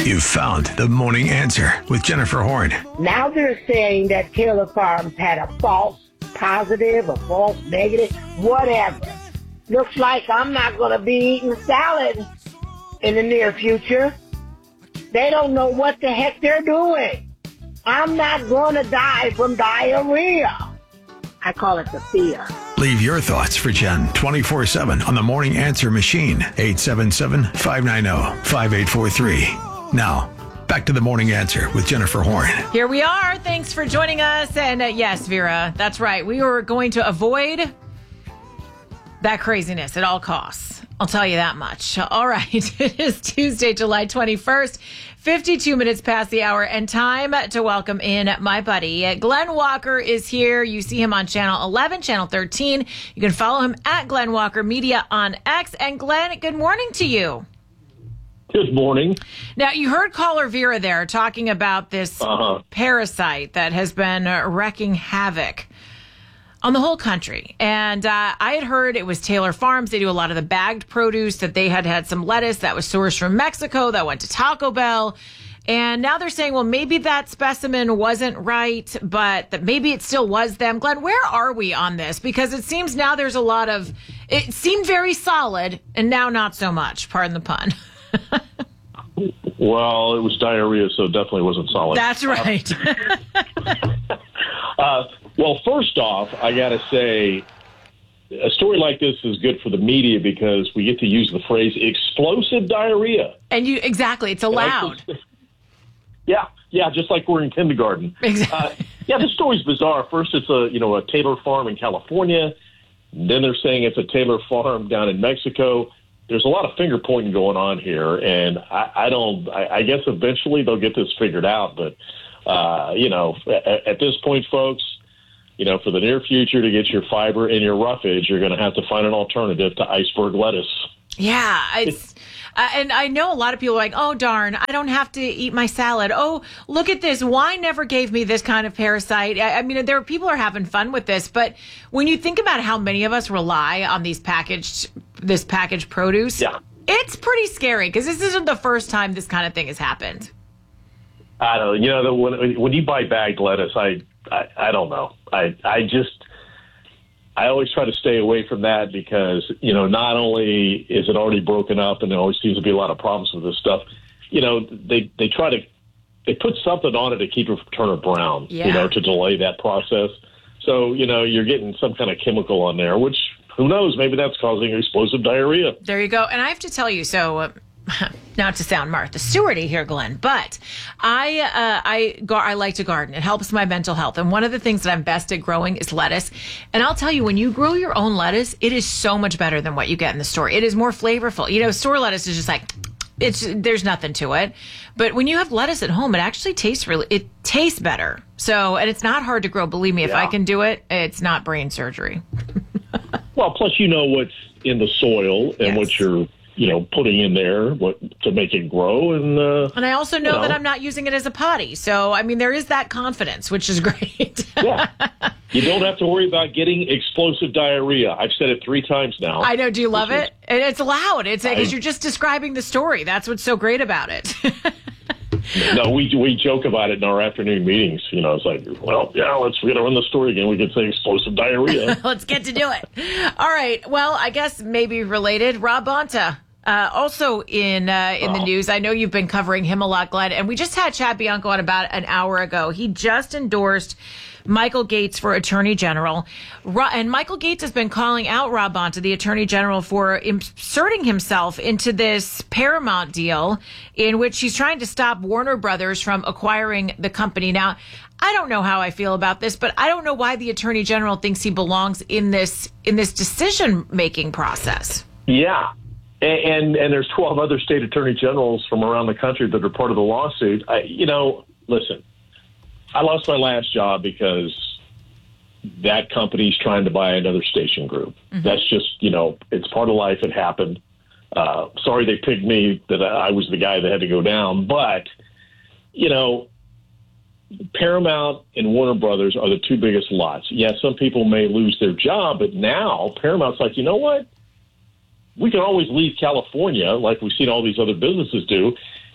You've found the morning answer with Jennifer Horn. Now they're saying that Taylor Farms had a false positive, a false negative, whatever. Looks like I'm not going to be eating salad in the near future. They don't know what the heck they're doing. I'm not going to die from diarrhea. I call it the fear. Leave your thoughts for Jen 24/7 on the morning answer machine. 877-590-5843. Now, back to the morning answer with Jennifer Horn. Here we are. Thanks for joining us. And yes, Vera, that's right. We were going to avoid that craziness at all costs. I'll tell you that much. All right. It is Tuesday, July 21st, 52 minutes past the hour, and time to welcome in my buddy. Glenn Walker is here. You see him on Channel 11, Channel 13. You can follow him at Glenn Walker Media on X. And Glenn, good morning to you. Good morning. Now, you heard caller Vera there talking about this parasite that has been wreaking havoc on the whole country. And I had heard it was Taylor Farms. They do a lot of the bagged produce, that they had some lettuce that was sourced from Mexico that went to Taco Bell. And now they're saying, well, maybe that specimen wasn't right, but that maybe it still was them. Glenn, where are we on this? Because it seems now there's a lot of, it seemed very solid and now not so much, pardon the pun. Well, it was diarrhea, so it definitely wasn't solid. That's right. Well, first off, I got to say, a story like this is good for the media because we get to use the phrase explosive diarrhea. And exactly, it's allowed. Yeah, just like we're in kindergarten. Exactly. This story's bizarre. First, it's a Taylor farm in California. Then they're saying it's a Taylor farm down in Mexico. There's a lot of finger pointing going on here, and I guess eventually they'll get this figured out. But, at this point, folks, for the near future to get your fiber and your roughage, you're going to have to find an alternative to iceberg lettuce. Yeah, it's and I know a lot of people are like, oh, darn, I don't have to eat my salad. Oh, look at this. Wine never gave me this kind of parasite. I mean, people are having fun with this. But when you think about how many of us rely on this packaged produce, it's pretty scary because this isn't the first time this kind of thing has happened. I don't know. When you buy bagged lettuce, I don't know. I always try to stay away from that because, not only is it already broken up and there always seems to be a lot of problems with this stuff, they put something on it to keep it from turning brown, to delay that process. So, you're getting some kind of chemical on there, which, who knows, maybe that's causing explosive diarrhea. There you go. And I have to tell you, so not to sound Martha Stewarty here, Glenn, but I like to garden. It helps my mental health. And one of the things that I'm best at growing is lettuce. And I'll tell you, when you grow your own lettuce, it is so much better than what you get in the store. It is more flavorful. Store lettuce is just like, there's nothing to it. But when you have lettuce at home, it actually tastes better. So, and it's not hard to grow. Believe me, if I can do it, it's not brain surgery. Well, plus what's in the soil and what you're putting in there to make it grow. And I also know that I'm not using it as a potty. So, I mean, there is that confidence, which is great. Yeah. You don't have to worry about getting explosive diarrhea. I've said it 3 times now. I know. Do you love it? And it's allowed. It's because you're just describing the story. That's what's so great about it. No, we joke about it in our afternoon meetings. It's like, well, let's run the story again. We could say explosive diarrhea. Let's get to do it. All right. Well, I guess maybe related. Rob Bonta. Also in the news, I know you've been covering him a lot, Glenn, and we just had Chad Bianco on about an hour ago. He just endorsed Michael Gates for Attorney General. And Michael Gates has been calling out Rob Bonta, the Attorney General, for inserting himself into this Paramount deal in which he's trying to stop Warner Brothers from acquiring the company. Now, I don't know how I feel about this, but I don't know why the Attorney General thinks he belongs in this decision-making process. Yeah. And there's 12 other state attorney generals from around the country that are part of the lawsuit. Listen, I lost my last job because that company's trying to buy another station group. Mm-hmm. That's just, it's part of life. It happened. Sorry they picked me, that I was the guy that had to go down. But, Paramount and Warner Brothers are the 2 biggest lots. Yeah, some people may lose their job, but now Paramount's like, you know what? We can always leave California like we've seen all these other businesses do,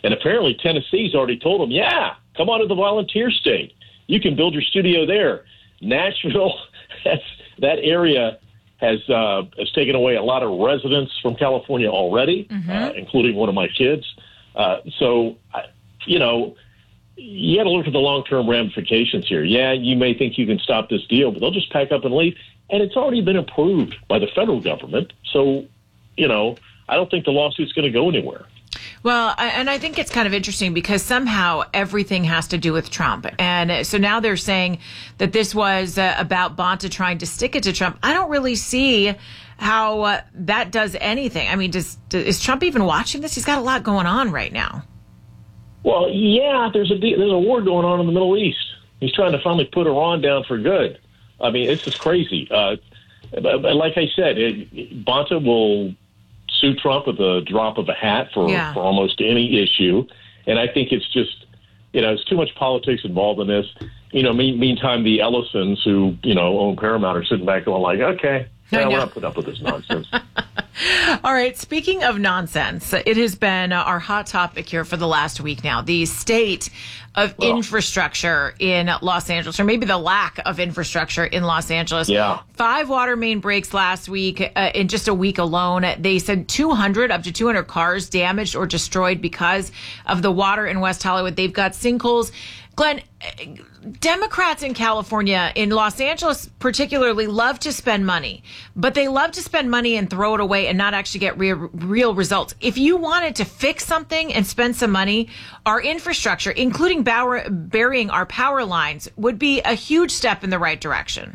And apparently Tennessee's already told them, yeah, come on to the volunteer state. You can build your studio there. Nashville, that area has taken away a lot of residents from California already, including one of my kids. So, you know, you got to look at the long-term ramifications here. Yeah, you may think you can stop this deal, but they'll just pack up and leave. And it's already been approved by the federal government. So, you know, I don't think the lawsuit's going to go anywhere. Well, and I think it's kind of interesting because somehow everything has to do with Trump. And so now they're saying that this was about Bonta trying to stick it to Trump. I don't really see how that does anything. I mean, is Trump even watching this? He's got a lot going on right now. Well, yeah, there's a war going on in the Middle East. He's trying to finally put Iran down for good. I mean, it's just crazy. Like I said, Bonta will sue Trump with a drop of a hat for almost any issue. And I think it's just, you know, there's too much politics involved in this. You know, meantime, the Ellisons who, you know, own Paramount are sitting back going like, okay, we're not putting up with this nonsense. All right. Speaking of nonsense, it has been our hot topic here for the last week now. The state of infrastructure in Los Angeles, or maybe the lack of infrastructure in Los Angeles. Yeah. 5 water main breaks last week in just a week alone. They said up to 200 cars damaged or destroyed because of the water in West Hollywood. They've got sinkholes. Glenn, Democrats in California, in Los Angeles particularly, love to spend money, but they love to spend money and throw it away and not actually get real results. If you wanted to fix something and spend some money, our infrastructure, including burying our power lines, would be a huge step in the right direction.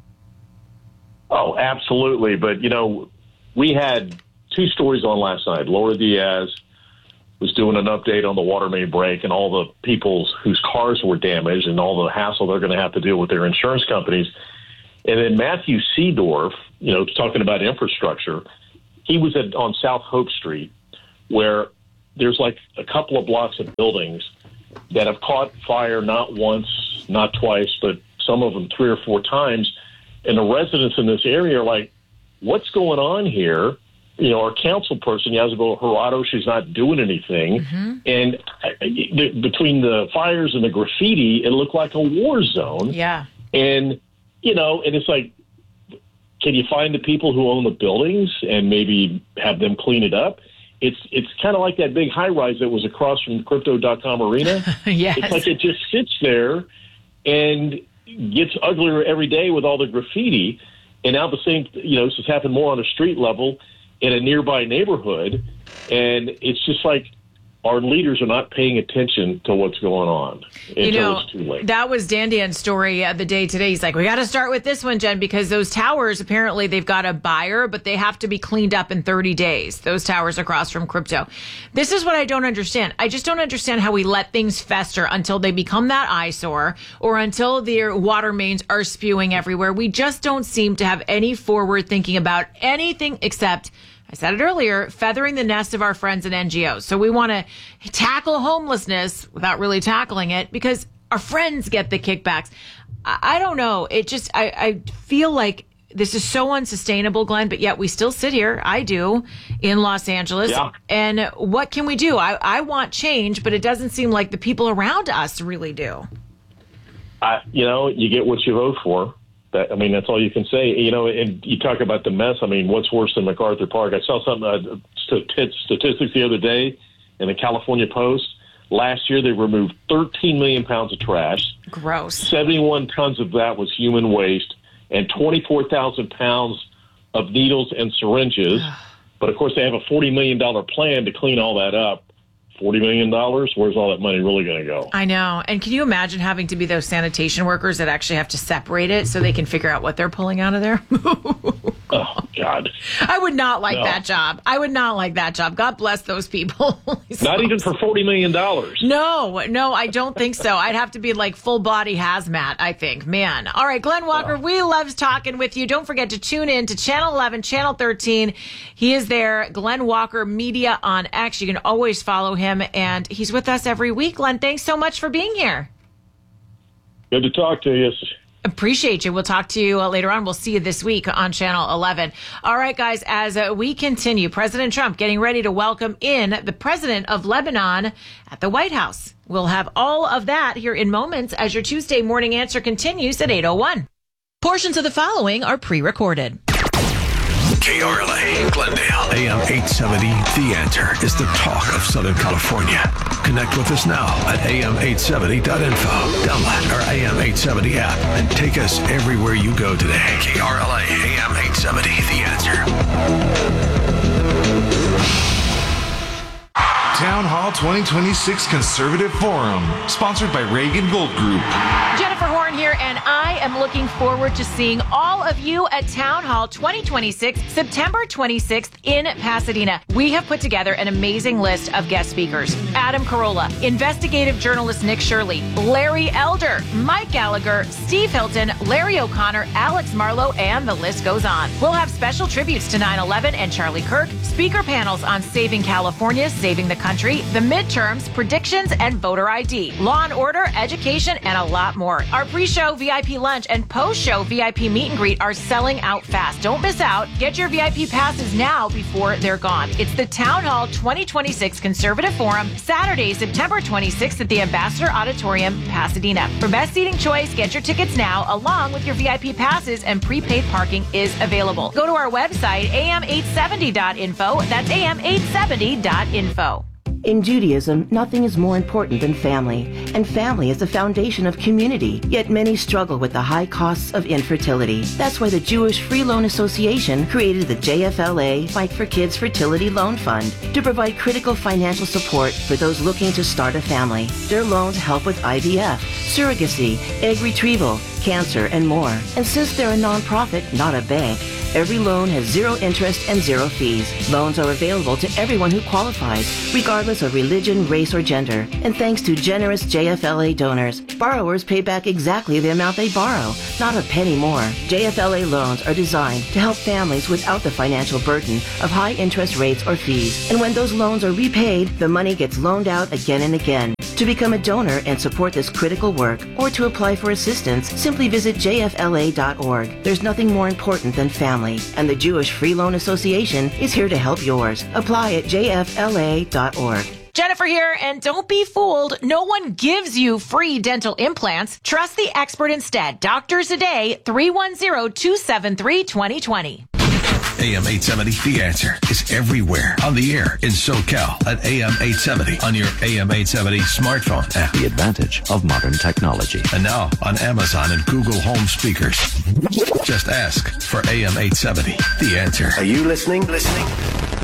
Oh, absolutely. But, you know, we had 2 stories on last night. Laura Diaz was doing an update on the water main break and all the people whose cars were damaged and all the hassle they're going to have to deal with their insurance companies. And then Matthew Seedorf, you know, talking about infrastructure, he was on South Hope Street, where there's like a couple of blocks of buildings that have caught fire not once, not twice, but some of them 3 or 4 times. And the residents in this area are like, what's going on here? You know, our council person, Yazabel Jurado, she's not doing anything. And between the fires and the graffiti, it looked like a war zone. Yeah. And, you know, and it's like, can you find the people who own the buildings and maybe have them clean it up? It's kind of like that big high-rise that was across from Crypto.com Arena. Yes. It's like it just sits there and gets uglier every day with all the graffiti. And now the same, you know, this has happened more on a street level in a nearby neighborhood, and it's just like our leaders are not paying attention to what's going on until it's too late. That was Dan's story the day today. He's like, we got to start with this one, Jen, because those towers, apparently they've got a buyer, but they have to be cleaned up in 30 days, those towers across from Crypto. This is what I don't understand. I just don't understand how we let things fester until they become that eyesore or until their water mains are spewing everywhere. We just don't seem to have any forward thinking about anything except, I said it earlier, feathering the nest of our friends and NGOs. So we want to tackle homelessness without really tackling it because our friends get the kickbacks. I don't know. It just, I feel like this is so unsustainable, Glenn, but yet we still sit here. I do in Los Angeles. Yeah. And what can we do? I want change, but it doesn't seem like the people around us really do. You know, you get what you vote for. I mean, that's all you can say. You know, and you talk about the mess. I mean, what's worse than MacArthur Park? I saw some statistics the other day in the California Post. Last year, they removed 13 million pounds of trash. Gross. 71 tons of that was human waste, and 24,000 pounds of needles and syringes. But, of course, they have a $40 million plan to clean all that up. $40 million? Where's all that money really going to go? I know. And can you imagine having to be those sanitation workers that actually have to separate it so they can figure out what they're pulling out of there? Oh, God. I would not like that job. I would not like that job. God bless those people. Not even for $40 million. No, I don't think so. I'd have to be like full body hazmat, I think. Man. All right, Glenn Walker, we love talking with you. Don't forget to tune in to Channel 11, Channel 13. He is there, Glenn Walker Media on X. You can always follow him, and he's with us every week. Glenn, thanks so much for being here. Good to talk to you. Appreciate you. We'll talk to you later on. We'll see you this week on Channel 11. All right, guys, as we continue, President Trump getting ready to welcome in the president of Lebanon at the White House. We'll have all of that here in moments as your Tuesday morning answer continues at 8:01. Portions of the following are pre-recorded. KRLA, Glendale, AM 870. The Answer is the talk of Southern California. Connect with us now at am870.info. Download our AM 870 app and take us everywhere you go today. KRLA, AM 870. The Answer. Town Hall 2026 Conservative Forum, sponsored by Reagan Gold Group. Jennifer Horn here, and I am looking forward to seeing all of you at Town Hall 2026, September 26th in Pasadena. We have put together an amazing list of guest speakers. Adam Carolla, investigative journalist Nick Shirley, Larry Elder, Mike Gallagher, Steve Hilton, Larry O'Connor, Alex Marlowe, and the list goes on. We'll have special tributes to 9/11 and Charlie Kirk, speaker panels on saving California, saving the country, the midterms, predictions, and voter ID, law and order, education, and a lot more. Our pre-show VIP lunch and post-show VIP meet and greet are selling out fast. Don't miss out. Get your VIP passes now before they're gone. It's the Town Hall 2026 Conservative Forum, Saturday, September 26th at the Ambassador Auditorium, Pasadena. For best seating choice, get your tickets now, along with your VIP passes, and prepaid parking is available. Go to our website, am870.info. That's am870.info. In Judaism, nothing is more important than family, and family is the foundation of community, yet many struggle with the high costs of infertility. That's why the Jewish Free Loan Association created the JFLA Fight for Kids Fertility Loan Fund to provide critical financial support for those looking to start a family. Their loans help with IVF, surrogacy, egg retrieval, cancer, and more. And since they're a nonprofit, not a bank, every loan has zero interest and zero fees. Loans are available to everyone who qualifies, regardless of religion, race, or gender. And thanks to generous JFLA donors, borrowers pay back exactly the amount they borrow, not a penny more. JFLA loans are designed to help families without the financial burden of high interest rates or fees. And when those loans are repaid, the money gets loaned out again and again. To become a donor and support this critical work, or to apply for assistance, simply visit jfla.org. There's nothing more important than family, and the Jewish Free Loan Association is here to help yours. Apply at jfla.org. Jennifer here, and don't be fooled. No one gives you free dental implants. Trust the expert instead. Doctors a Day, 310-273-2020. AM 870, The Answer is everywhere. On the air in SoCal at AM 870 on your AM 870 smartphone app. The advantage of modern technology. And now on Amazon and Google Home speakers. Just ask for AM 870, The Answer. Are you listening?